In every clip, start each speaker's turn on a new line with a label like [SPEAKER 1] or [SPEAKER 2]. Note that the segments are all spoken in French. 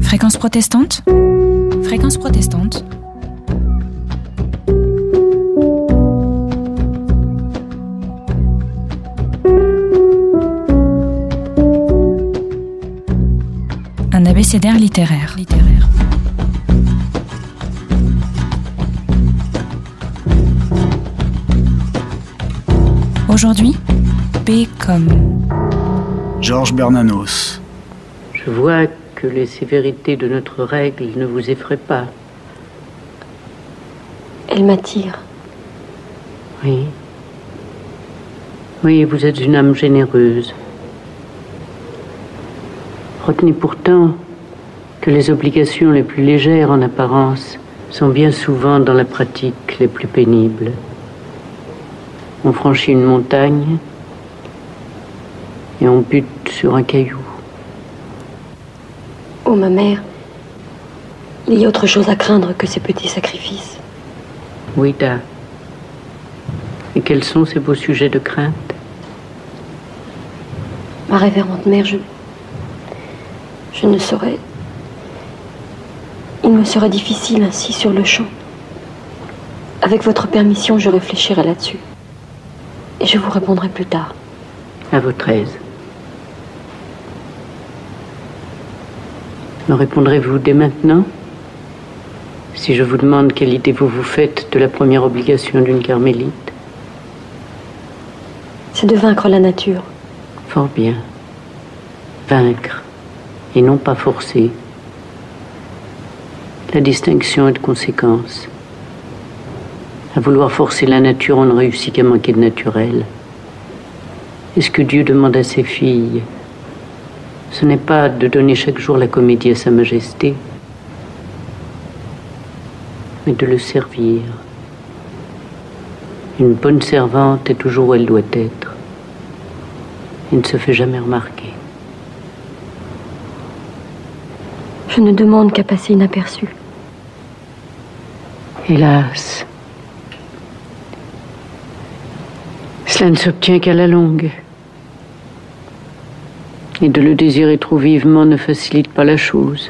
[SPEAKER 1] Fréquence protestante. Fréquence protestante. Un abécédaire littéraire. Aujourd'hui, P comme
[SPEAKER 2] Georges Bernanos.
[SPEAKER 3] Je vois que les sévérités de notre règle ne vous effraient pas.
[SPEAKER 4] Elle m'attire.
[SPEAKER 3] Oui. Oui, vous êtes une âme généreuse. Retenez pourtant que les obligations les plus légères en apparence sont bien souvent dans la pratique les plus pénibles. On franchit une montagne et on bute sur un caillou.
[SPEAKER 4] Oh, ma mère, il y a autre chose à craindre que ces petits sacrifices.
[SPEAKER 3] Oui, Da. Et quels sont ces beaux sujets de crainte?
[SPEAKER 4] Ma révérende mère, je ne saurais... Il me serait difficile ainsi sur le champ. Avec votre permission, je réfléchirai là-dessus. Et je vous répondrai plus tard.
[SPEAKER 3] À votre aise. Me répondrez-vous dès maintenant? Si je vous demande quelle idée vous vous faites de la première obligation d'une carmélite?
[SPEAKER 4] C'est de vaincre la nature.
[SPEAKER 3] Fort bien. Vaincre, et non pas forcer. La distinction est de conséquence. À vouloir forcer la nature, on ne réussit qu'à manquer de naturel. Et ce que Dieu demande à ses filles, ce n'est pas de donner chaque jour la comédie à sa majesté, mais de le servir. Une bonne servante est toujours où elle doit être et ne se fait jamais remarquer.
[SPEAKER 4] Je ne demande qu'à passer inaperçu.
[SPEAKER 3] Hélas, cela ne s'obtient qu'à la longue. Et de le désirer trop vivement ne facilite pas la chose.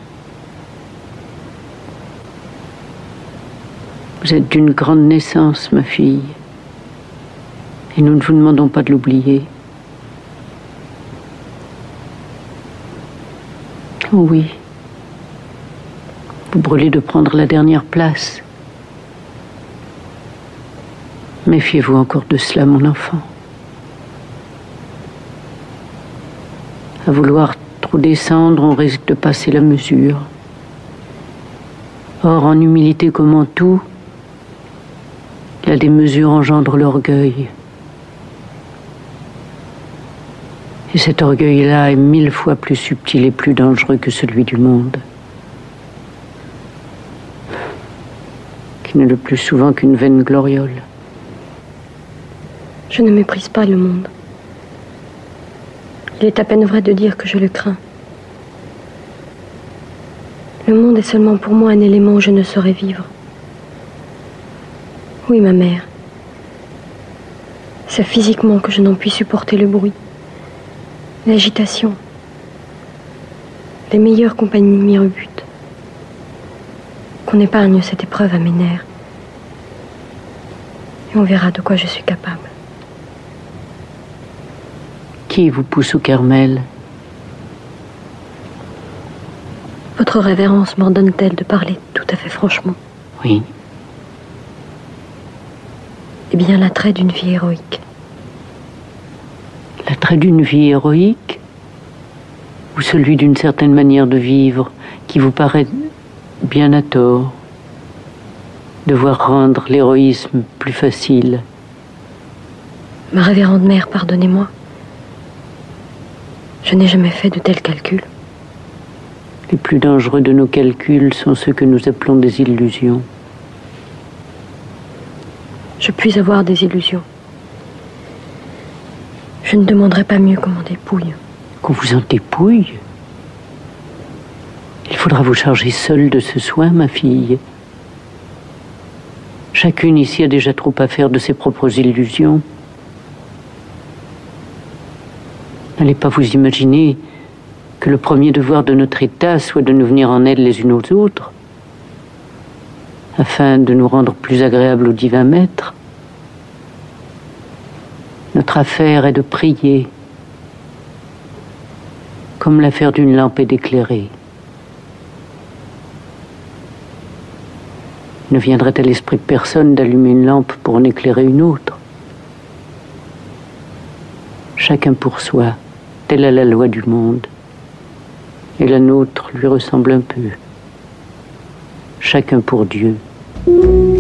[SPEAKER 3] Vous êtes d'une grande naissance, ma fille, et nous ne vous demandons pas de l'oublier. Oh oui, vous brûlez de prendre la dernière place. Méfiez-vous encore de cela, mon enfant. À vouloir trop descendre, on risque de passer la mesure. Or, en humilité comme en tout, la démesure engendre l'orgueil. Et cet orgueil-là est 1000 fois plus subtil et plus dangereux que celui du monde, qui n'est le plus souvent qu'une vaine gloriole.
[SPEAKER 4] Je ne méprise pas le monde. Il est à peine vrai de dire que je le crains. Le monde est seulement pour moi un élément où je ne saurais vivre. Oui, ma mère. C'est physiquement que je n'en puis supporter le bruit, l'agitation. Les meilleures compagnies m'y rebutent. Qu'on épargne cette épreuve à mes nerfs. Et on verra de quoi je suis capable.
[SPEAKER 3] Qui vous pousse au Carmel?
[SPEAKER 4] Votre révérence m'ordonne-t-elle de parler tout à fait franchement?
[SPEAKER 3] Oui.
[SPEAKER 4] Eh bien, l'attrait d'une vie héroïque.
[SPEAKER 3] L'attrait d'une vie héroïque? Ou celui d'une certaine manière de vivre qui vous paraît bien à tort? Devoir rendre l'héroïsme plus facile?
[SPEAKER 4] Ma révérende mère, pardonnez-moi. Je n'ai jamais fait de tels calculs.
[SPEAKER 3] Les plus dangereux de nos calculs sont ceux que nous appelons des illusions.
[SPEAKER 4] Je puis avoir des illusions. Je ne demanderai pas mieux qu'on m'en dépouille.
[SPEAKER 3] Qu'on vous en dépouille? Il faudra vous charger seule de ce soin, ma fille. Chacune ici a déjà trop à faire de ses propres illusions. N'allez pas vous imaginer que le premier devoir de notre État soit de nous venir en aide les unes aux autres, afin de nous rendre plus agréables au divin Maître. Notre affaire est de prier, comme l'affaire d'une lampe est d'éclairer. Ne viendrait à l'esprit de personne d'allumer une lampe pour en éclairer une autre. Chacun pour soi, telle est la loi du monde, et la nôtre lui ressemble un peu. Chacun pour Dieu.